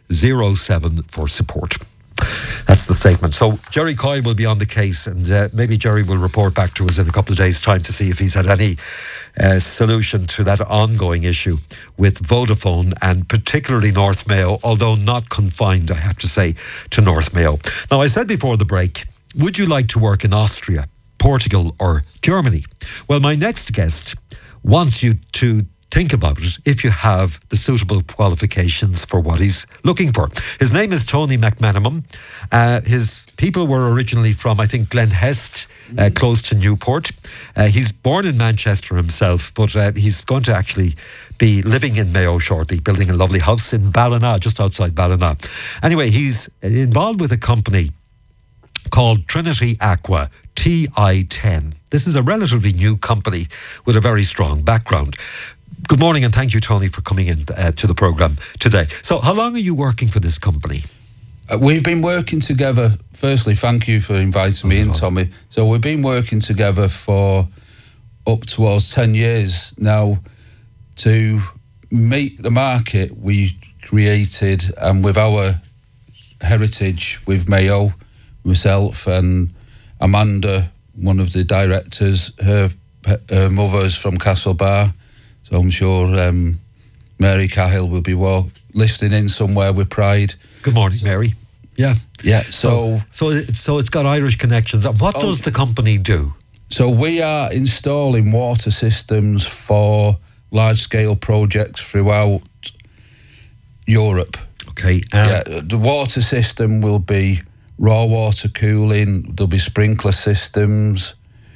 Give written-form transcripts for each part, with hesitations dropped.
07 for support. That's the statement. So Jerry Coyle will be on the case, and maybe Jerry will report back to us in a couple of days' time to see if he's had any solution to that ongoing issue with Vodafone, and particularly North Mayo, although not confined, I have to say, to North Mayo. Now, I said before the break, would you like to work in Austria, Portugal or Germany? Well, my next guest wants you to think about it if you have the suitable qualifications for what he's looking for. His name is Tony McManamon. His people were originally from, I think, Glen Hest, close to Newport. He's born in Manchester himself, but he's going to actually be living in Mayo shortly, building a lovely house in Ballina, just outside Ballina. Anyway, he's involved with a company called Trinity Aqua, TI10. This is a relatively new company with a very strong background. Good morning, and thank you, Tony, for coming in to the programme today. So how long are you working for this company? We've been working together. Firstly, thank you for inviting me in, Tommy. So we've been working together for up towards 10 years now. To meet the market, we created, and with our heritage with Mayo, myself and Amanda, one of the directors, her mother's from Castlebar. So I'm sure Mary Cahill will be listening in somewhere with pride. Good morning, Mary. Yeah. Yeah. So it's got Irish connections. What does the company do? So we are installing water systems for large-scale projects throughout Europe. Okay. The water system will be raw water cooling. There'll be sprinkler systems,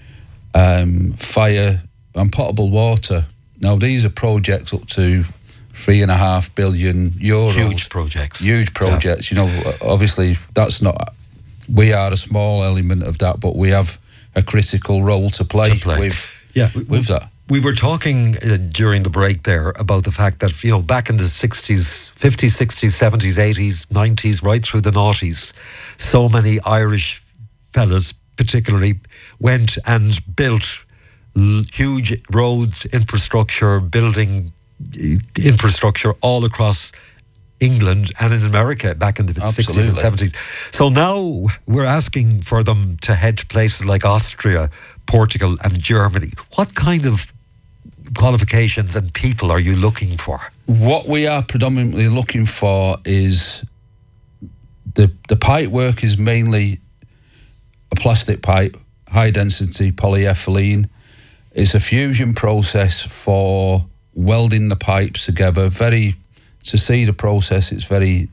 fire and potable water. Now, these are projects up to €3.5 billion. Huge projects. You know, obviously, that's not... We are a small element of that, but we have a critical role to play. With that. We were talking during the break there about the fact that, you know, back in the 60s, 50s, 60s, 70s, 80s, 90s, right through the noughties, so many Irish fellas particularly went and built huge roads, infrastructure, building infrastructure all across England and in America back in the 60s and 70s. So now we're asking for them to head to places like Austria, Portugal and Germany. What kind of qualifications and people are you looking for? What we are predominantly looking for is the pipe work is mainly a plastic pipe, high density polyethylene. It's a fusion process for welding the pipes together. To see the process, it's very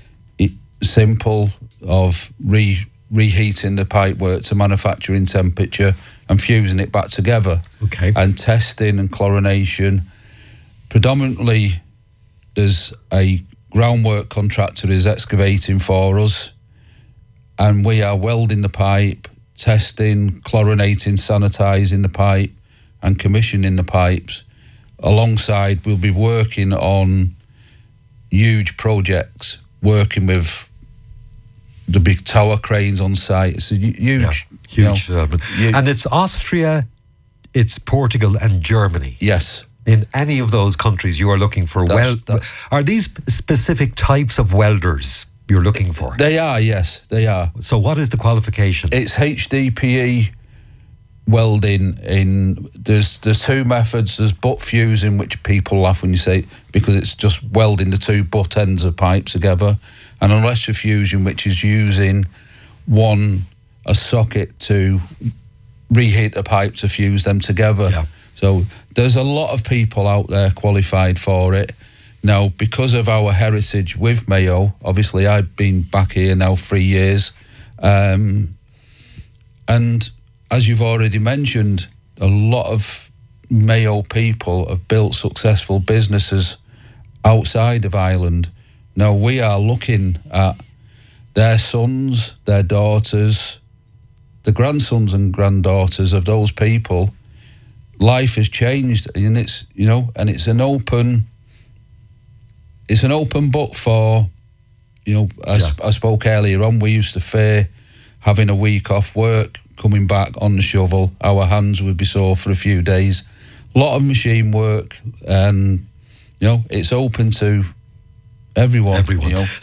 simple of reheating the pipe work to manufacturing temperature and fusing it back together. Okay. And testing and chlorination. Predominantly, there's a groundwork contractor who's excavating for us, and we are welding the pipe, testing, chlorinating, sanitising the pipe, and commissioning the pipes. Alongside, we'll be working on huge projects, working with the big tower cranes on site. It's a huge development. And it's Austria, it's Portugal and Germany. Yes. In any of those countries you are looking for are these specific types of welders you're looking for? They are, yes, they are. So what is the qualification? It's HDPE welding. There's two methods. There's butt fusing, which people laugh when you say it, because it's just welding the two butt ends of pipes together, and electrofusion, which is using a socket to reheat a pipe to fuse them together. Yeah. So there's a lot of people out there qualified for it. Now, because of our heritage with Mayo, obviously I've been back here now 3 years, and as you've already mentioned, a lot of Mayo people have built successful businesses outside of Ireland. Now we are looking at their sons, their daughters, the grandsons and granddaughters of those people. Life has changed, and it's an open book for, I spoke earlier on, we used to fear having a week off work, coming back on the shovel, our hands would be sore for a few days. A lot of machine work, and it's open to everyone.